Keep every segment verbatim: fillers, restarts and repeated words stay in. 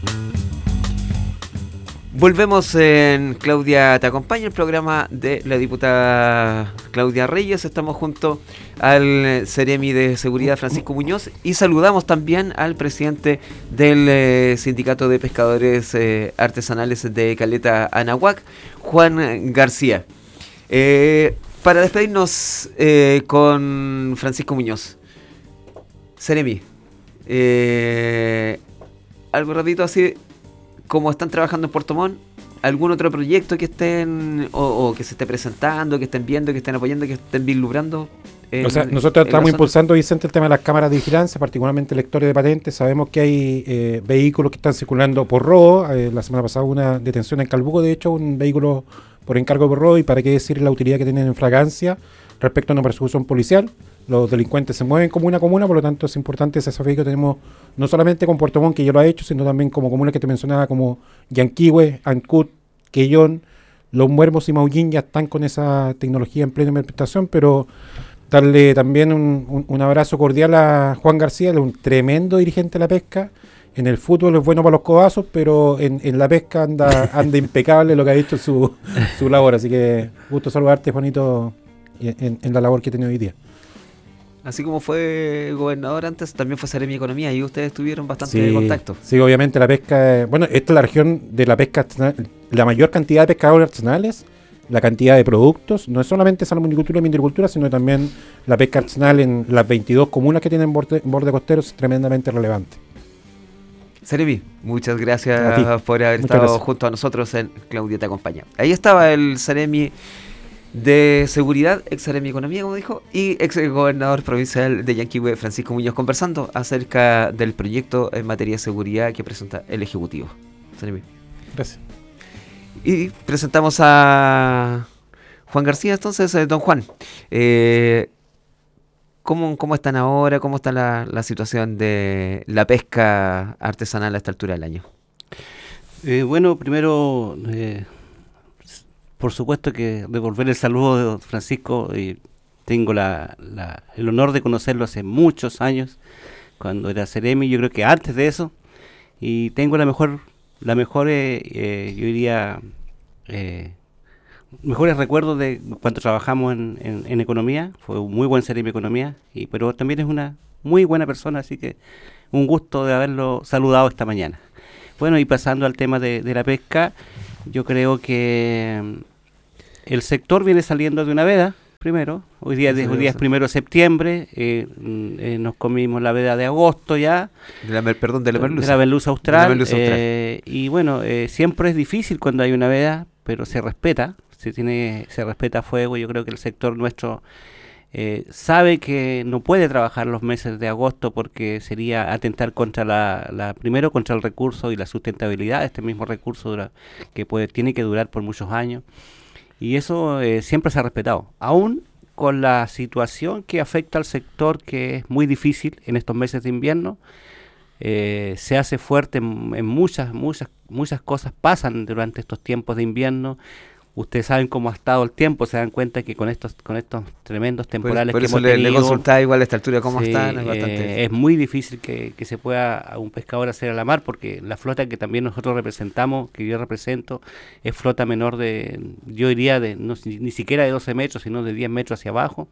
Volvemos en Claudia Te Acompaña, el programa de la diputada Claudia Reyes. Estamos junto al Seremi de Seguridad, Francisco Muñoz, y saludamos también al presidente del eh, Sindicato de Pescadores eh, Artesanales de Caleta Anahuac, Juan García. Eh, para despedirnos eh, con Francisco Muñoz. Seremi, eh, algo ratito así, como están trabajando en Puerto Montt, algún otro proyecto que estén o, o que se esté presentando, que estén viendo, que estén apoyando, que estén vislumbrando. En, o sea, nosotros estamos impulsando, Vicente, el tema de las cámaras de vigilancia, particularmente lectores de patentes. Sabemos que hay eh, vehículos que están circulando por robo. Eh, la semana pasada hubo una detención en Calbuco, de hecho, un vehículo por encargo por robo, y para qué decir la utilidad que tienen en fragancia respecto a una persecución policial. Los delincuentes se mueven comuna a comuna, por lo tanto es importante ese desafío que tenemos no solamente con Puerto Montt, que ya lo ha hecho, sino también como comunas que te mencionaba, como Yanquihue, Ancud, Quellón, Los Muermos y Maullín, ya están con esa tecnología en plena implementación. Pero darle también un, un, un abrazo cordial a Juan García, un tremendo dirigente de la pesca. En el fútbol es bueno para los codazos, pero en, en la pesca anda, anda impecable lo que ha visto en su, su labor. Así que gusto saludarte, Juanito, en, en la labor que he tenido hoy día. Así como fue gobernador antes, también fue Seremi de Economía, y ustedes tuvieron bastante sí, contacto. Sí, obviamente la pesca, bueno, esta es la región de la pesca artesanal, la mayor cantidad de pescadores artesanales, la cantidad de productos, no es solamente salmonicultura y minericultura, sino también la pesca artesanal en las veintidós comunas que tienen borde, borde costero es tremendamente relevante. Seremi, muchas gracias por haber muchas estado gracias. junto a nosotros en Claudia Te Acompaña. Ahí estaba el Seremi de Seguridad, ex Seremi de Economía, como dijo, y ex gobernador provincial de Yanquihue, Francisco Muñoz, conversando acerca del proyecto en materia de seguridad que presenta el Ejecutivo. Seremi. Gracias. Y presentamos a Juan García, entonces, eh, don Juan. Eh, ¿cómo, ¿Cómo están ahora? ¿Cómo está la, la situación de la pesca artesanal a esta altura del año? Eh, bueno, primero... Eh, Por supuesto que devolver el saludo de Francisco, y tengo la, la, el honor de conocerlo hace muchos años, cuando era Seremi, yo creo que antes de eso, y tengo la mejor, la mejor eh, eh, yo diría, eh, mejores recuerdos de cuando trabajamos en, en, en economía. Fue un muy buen Seremi de Economía, y, pero también es una muy buena persona, así que un gusto de haberlo saludado esta mañana. Bueno, y pasando al tema de, de la pesca, yo creo que el sector viene saliendo de una veda, primero. Hoy día, sí, hoy día es primero de septiembre, eh, eh, nos comimos la veda de agosto ya. De la, perdón, de la merluza. De la merluza austral. De la merluza austral. Eh, y bueno, eh, siempre es difícil cuando hay una veda, pero se respeta, se, tiene, se respeta a fuego. Yo creo que el sector nuestro eh, sabe que no puede trabajar los meses de agosto porque sería atentar contra la, la primero contra el recurso y la sustentabilidad de este mismo recurso dura, que puede, tiene que durar por muchos años. Y eso eh, siempre se ha respetado, aún con la situación que afecta al sector, que es muy difícil en estos meses de invierno. Eh, se hace fuerte en, en muchas, muchas, muchas cosas pasan durante estos tiempos de invierno. Ustedes saben cómo ha estado el tiempo, se dan cuenta que con estos con estos tremendos temporales por, por que eso hemos le, tenido... le consultaba igual a esta altura cómo sí, están. Es, eh, bastante... es muy difícil que, que se pueda a un pescador hacer a la mar, porque la flota que también nosotros representamos, que yo represento, es flota menor de, yo diría, de no, ni siquiera de doce metros, sino de diez metros hacia abajo.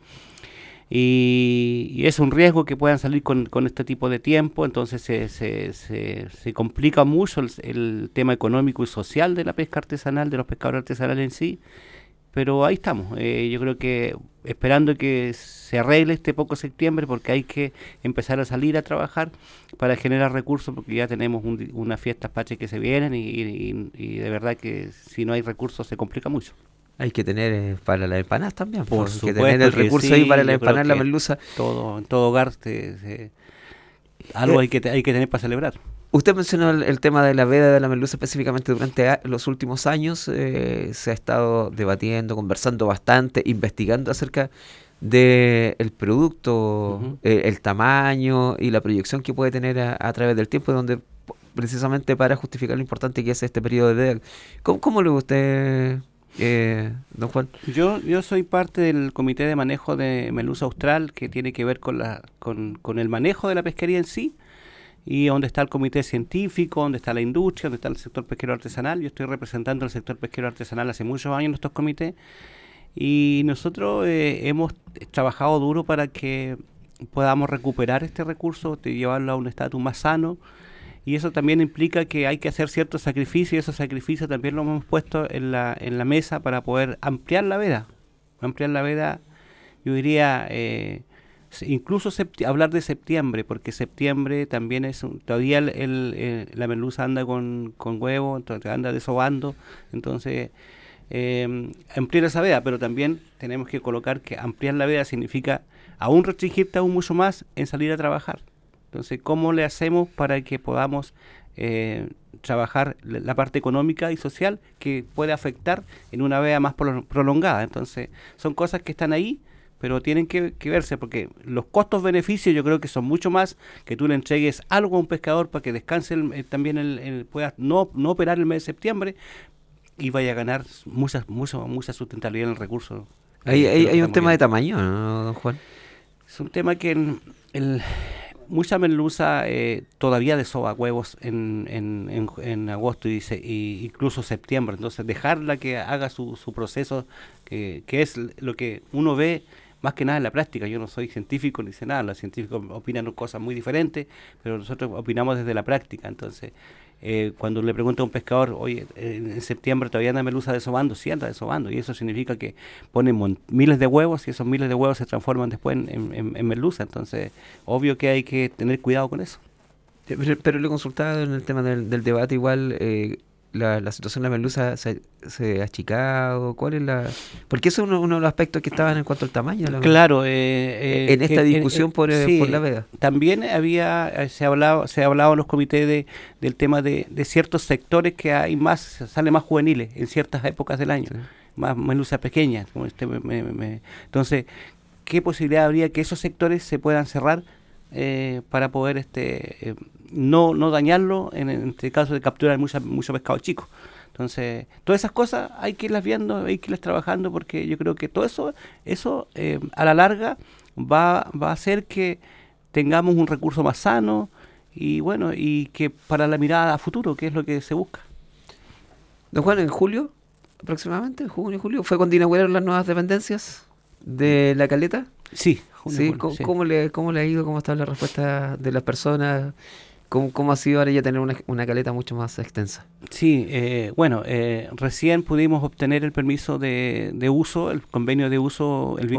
Y, y es un riesgo que puedan salir con, con este tipo de tiempo, entonces se, se, se, se complica mucho el, el tema económico y social de la pesca artesanal, de los pescadores artesanales en sí, pero ahí estamos. Eh, yo creo que esperando que se arregle este poco septiembre, porque hay que empezar a salir a trabajar para generar recursos, porque ya tenemos un, unas fiestas patrias que se vienen y, y, y de verdad que si no hay recursos se complica mucho. Hay que tener eh, para las empanadas también, por hay supuesto, que tener el recurso sí, ahí para la empanada, la merluza. Todo, en todo hogar se, se, algo eh, hay que hay que tener para celebrar. Usted mencionó el, el tema de la veda de la merluza específicamente durante a, los últimos años. Eh, se ha estado debatiendo, conversando bastante, investigando acerca del de producto, uh-huh. eh, el tamaño y la proyección que puede tener a, a través del tiempo, donde precisamente para justificar lo importante que es este periodo de veda. ¿Cómo, cómo lo ve usted, eh, don Juan? Yo yo soy parte del comité de manejo de merluza austral, que tiene que ver con la con, con el manejo de la pesquería en sí. y donde está el comité científico, donde está la industria, donde está el sector pesquero artesanal. Yo estoy representando el sector pesquero artesanal hace muchos años en estos comités, y nosotros eh, hemos trabajado duro para que podamos recuperar este recurso, de llevarlo a un estatus más sano, y eso también implica que hay que hacer ciertos sacrificios, y esos sacrificios también los hemos puesto en la, en la mesa para poder ampliar la veda, ampliar la veda, yo diría, eh, incluso hablar de septiembre, porque septiembre también es, un, todavía el, el, el, la merluza anda con, con huevo, entonces anda desobando, entonces eh, ampliar esa veda, pero también tenemos que colocar que ampliar la veda significa aún restringirte aún mucho más en salir a trabajar. Entonces, ¿cómo le hacemos para que podamos eh, trabajar la parte económica y social que puede afectar en una veda más pro prolongada? Entonces, son cosas que están ahí, pero tienen que, que verse, porque los costos-beneficios yo creo que son mucho más que tú le entregues algo a un pescador para que descanse el, el, también, el, el, pueda no, no operar el mes de septiembre y vaya a ganar mucha, mucha, mucha sustentabilidad en el recurso. Hay, eh, hay, hay un tema viendo. de tamaño, ¿no, don Juan? Es un tema que el, el, mucha merluza eh, todavía desova huevos en, en, en, en agosto y, se, y incluso septiembre, entonces dejarla que haga su, su proceso, que, que es lo que uno ve más que nada en la práctica. Yo no soy científico ni sé nada, los científicos opinan cosas muy diferentes, pero nosotros opinamos desde la práctica. Entonces, eh, cuando le pregunto a un pescador, oye, en septiembre todavía anda merluza desobando, sí anda desobando, y eso significa que ponen miles de huevos, y esos miles de huevos se transforman después en, en, en merluza. Entonces, obvio que hay que tener cuidado con eso. Pero, pero le he consultado en el tema del, del debate igual, eh, la, la situación de la merluza se, se ha achicado, ¿cuál es la...? Porque eso es uno, uno de los aspectos que estaban en cuanto al tamaño de la claro, eh, eh, en esta que, discusión eh, por, sí, por la veda. También había, se ha hablado, se ha hablado en los comités de, del tema de, de ciertos sectores que hay más, sale más juveniles en ciertas épocas del año, sí. Más merluzas pequeñas, como este me, me, me. Entonces, ¿qué posibilidad habría que esos sectores se puedan cerrar eh, para poder este eh, no, no dañarlo en, en este caso de capturar mucha, mucho pescado chico? Entonces, todas esas cosas hay que irlas viendo, hay que irlas trabajando, porque yo creo que todo eso, eso eh, a la larga va, va a hacer que tengamos un recurso más sano y bueno, y que para la mirada a futuro, que es lo que se busca. Don Juan, en julio, aproximadamente, en junio, julio, ¿fue cuando inauguraron las nuevas dependencias de la Caleta? Sí, junio, ¿Sí? julio, ¿Cómo, sí. ¿Cómo, le, ¿Cómo le ha ido? ¿Cómo está la respuesta de las personas? ¿Cómo, ¿Cómo ha sido ahora ya tener una, una caleta mucho más extensa? Sí, eh, bueno, eh, recién pudimos obtener el permiso de, de uso, el convenio de uso, el